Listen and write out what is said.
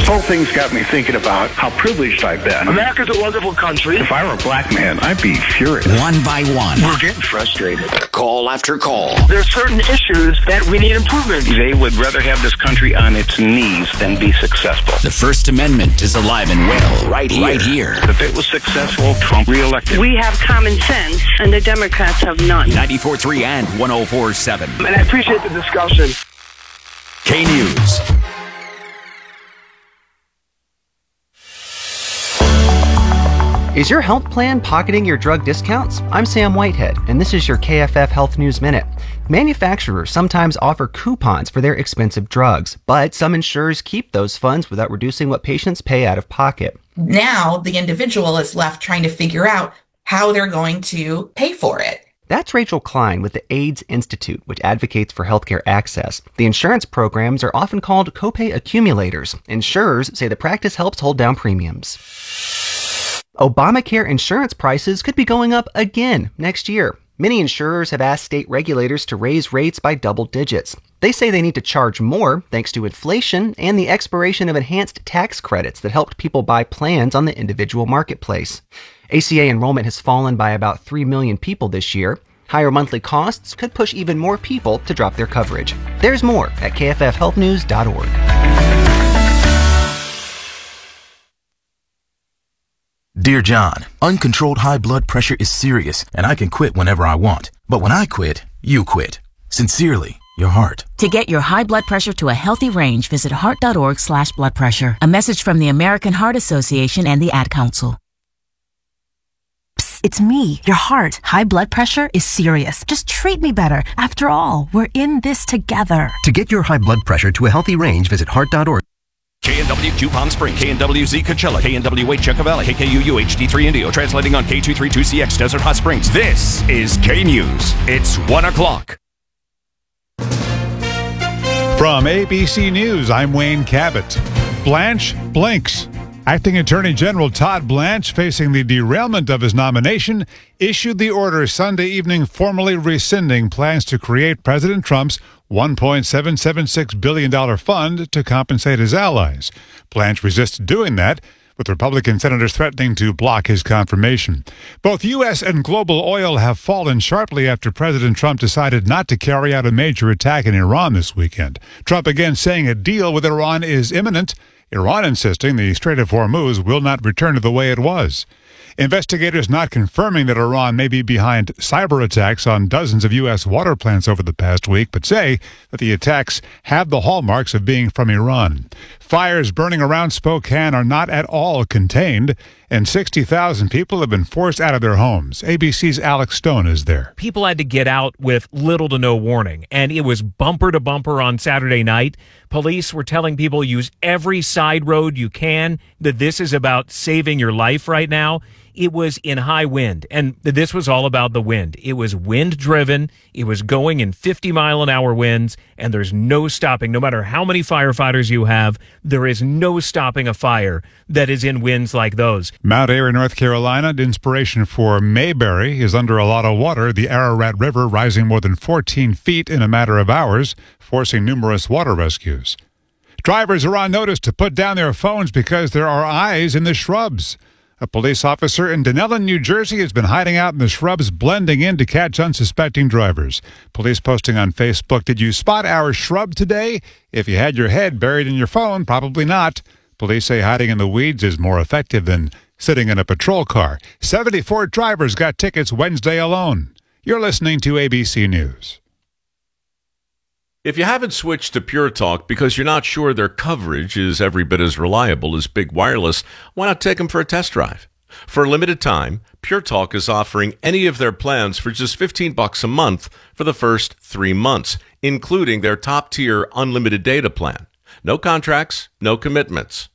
whole thing's got me thinking about how privileged I've been. America's a wonderful country. If I were a black man, I'd be furious. One by one. We're getting frustrated. Call after call. There are certain issues that we need improvement. They would rather have this country on its knees than be successful. The First Amendment is alive and well right here. If it was successful, Trump reelected. We have common sense, and the Democrats have none. 94.3 and 104.7. And I appreciate the discussion. K-News. Is your health plan pocketing your drug discounts? I'm Sam Whitehead, and this is your KFF Health News Minute. Manufacturers sometimes offer coupons for their expensive drugs, but some insurers keep those funds without reducing what patients pay out of pocket. Now, the individual is left trying to figure out how they're going to pay for it. That's Rachel Klein with the AIDS Institute, which advocates for healthcare access. The insurance programs are often called copay accumulators. Insurers say the practice helps hold down premiums. Obamacare insurance prices could be going up again next year. Many insurers have asked state regulators to raise rates by double digits. They say they need to charge more thanks to inflation and the expiration of enhanced tax credits that helped people buy plans on the individual marketplace. ACA enrollment has fallen by about 3 million people this year. Higher monthly costs could push even more people to drop their coverage. There's more at kffhealthnews.org. Dear John, uncontrolled high blood pressure is serious, and I can quit whenever I want. But when I quit, you quit. Sincerely, your heart. To get your high blood pressure to a healthy range, visit heart.org/bloodpressure. A message from the American Heart Association and the Ad Council. Psst, it's me, your heart. High blood pressure is serious. Just treat me better. After all, we're in this together. To get your high blood pressure to a healthy range, visit heart.org. KNWQ Palm Springs, KNWZ Coachella, KNWH Yucca Valley, KKUU HD3 Indio, translating on K232CX Desert Hot Springs. This is K-News. It's 1 o'clock. From ABC News, I'm Wayne Cabot. Blanche blinks. Acting Attorney General Todd Blanche, facing the derailment of his nomination, issued the order Sunday evening formally rescinding plans to create President Trump's $1.776 billion fund to compensate his allies. Blanche resisted doing that, with Republican senators threatening to block his confirmation. Both U.S. and global oil have fallen sharply after President Trump decided not to carry out a major attack in Iran this weekend. Trump again saying a deal with Iran is imminent, Iran insisting the Strait of Hormuz will not return to the way it was. Investigators not confirming that Iran may be behind cyber attacks on dozens of U.S. water plants over the past week, but say that the attacks have the hallmarks of being from Iran. Fires burning around Spokane are not at all contained, and 60,000 people have been forced out of their homes. ABC's Alex Stone is there. People had to get out with little to no warning, and it was bumper to bumper on Saturday night. Police were telling people use every side road you can, that this is about saving your life right now. It was in high wind, and this was all about the wind. It was wind-driven. It was going in 50-mile-an-hour winds, and there's no stopping. No matter how many firefighters you have, there is no stopping a fire that is in winds like those. Mount Airy, North Carolina, the inspiration for Mayberry, is under a lot of water. The Ararat River rising more than 14 feet in a matter of hours, forcing numerous water rescues. Drivers are on notice to put down their phones because there are eyes in the shrubs. A police officer in Dunellen, New Jersey, has been hiding out in the shrubs, blending in to catch unsuspecting drivers. Police posting on Facebook, "Did you spot our shrub today? If you had your head buried in your phone, probably not." Police say hiding in the weeds is more effective than sitting in a patrol car. 74 drivers got tickets Wednesday alone. You're listening to ABC News. If you haven't switched to Pure Talk because you're not sure their coverage is every bit as reliable as Big Wireless, why not take them for a test drive? For a limited time, Pure Talk is offering any of their plans for just $15 a month for the first 3 months, including their top-tier unlimited data plan. No contracts, no commitments.